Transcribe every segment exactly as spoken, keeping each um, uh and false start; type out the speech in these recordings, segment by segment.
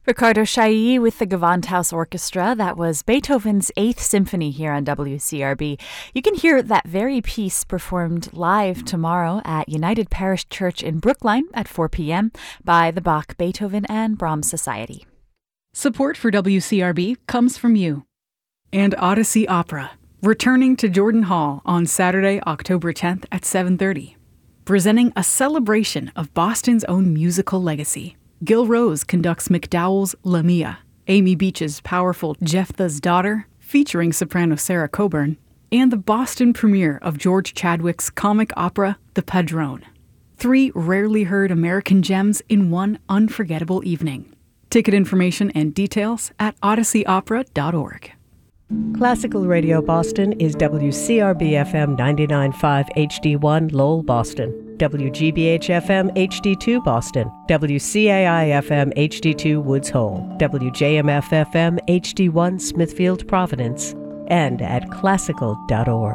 Ricardo Chailly with the Gewandhaus Orchestra. That was Beethoven's Eighth Symphony here on W C R B. You can hear that very piece performed live tomorrow at United Parish Church in Brookline at four p.m. by the Bach, Beethoven, and Brahms Society. Support for W C R B comes from you. And Odyssey Opera, returning to Jordan Hall on Saturday, October tenth at seven thirty. Presenting a celebration of Boston's own musical legacy. Gil Rose conducts MacDowell's Lamia, Amy Beach's powerful Jephthah's Daughter, featuring soprano Sarah Coburn, and the Boston premiere of George Chadwick's comic opera, The Padrone. Three rarely heard American gems in one unforgettable evening. Ticket information and details at odyssey opera dot org. Classical Radio Boston is W C R B F M ninety-nine point five H D one Lowell, Boston, W G B H F M H D two Boston, W C A I F M H D two Woods Hole, W J M F F M H D one Smithfield, Providence, and at classical dot org.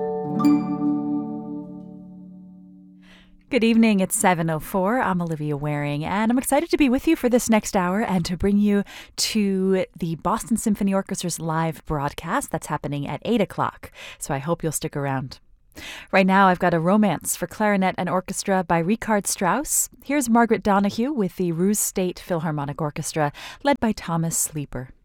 Good evening, it's seven oh four. I'm Olivia Waring, and I'm excited to be with you for this next hour and to bring you to the Boston Symphony Orchestra's live broadcast that's happening at eight o'clock. So I hope you'll stick around. Right now, I've got a romance for clarinet and orchestra by Richard Strauss. Here's Margaret Donahue with the Ruse State Philharmonic Orchestra, led by Thomas Sleeper.